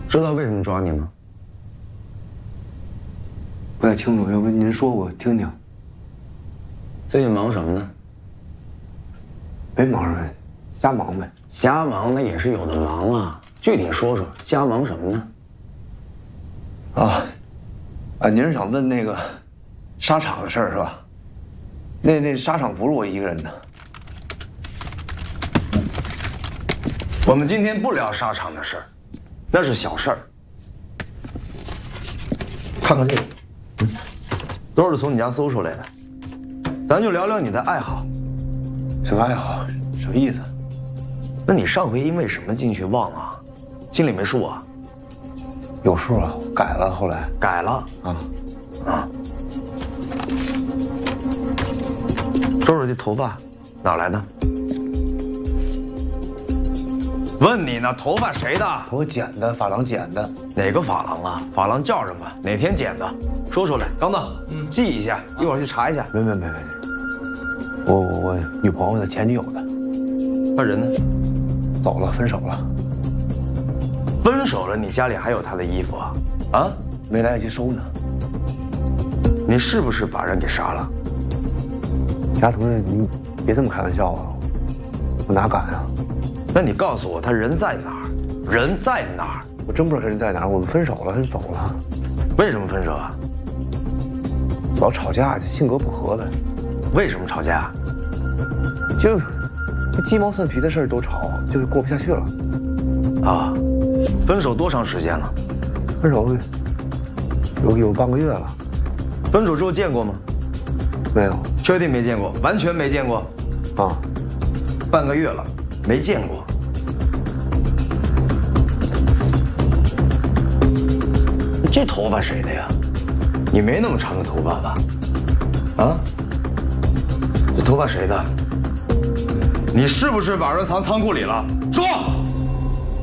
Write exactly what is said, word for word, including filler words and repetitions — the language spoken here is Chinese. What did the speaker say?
知道为什么抓你吗？ 不太清楚，要不您说我听听。 最近忙什么呢？ 没忙什么，瞎忙呗。 瞎忙那也是有的忙啊，具体说说，瞎忙什么呢？ 啊，啊，您是想问那个沙场的事儿是吧？那那沙场不是我一个人的。 我们今天不聊沙场的事儿，那是小事儿。看看这个，嗯，都是从你家搜出来的。咱就聊聊你的爱好。 什么爱好？什么意思？ 那你上回因为什么进去忘了？心里没数啊？ 有数啊，改了，后来改了啊啊。说说这头发哪来的？问你呢，头发谁的？ 我剪的，发廊剪的。 哪个发廊啊？发廊叫什么？哪天剪的？说出来。刚子，嗯，记一下，一会儿去查一下。 没没没没，我我我女朋友的，前女友的。 那人呢？ 走了，分手了。 分手了，你家里还有她的衣服啊？啊？ 没来得及收呢。 你是不是把人给杀了？ 贾同志，你别这么开玩笑啊！我哪敢啊？ 那你告诉我，他人在哪儿？人在哪儿？ 我真不知道他人在哪儿。我们分手了，他就走了。 为什么分手啊？ 老吵架，性格不合的。 为什么吵架？ 就这鸡毛蒜皮的事儿都吵，就是过不下去了。 啊，分手多长时间了？ 分手有有半个月了。 分手之后见过吗？ 没有。 确定没见过？完全没见过？ 啊， 半个月了，没见过。这头发谁的呀？你没那么长的头发吧？啊？这头发谁的？你是不是把人藏仓库里了？说。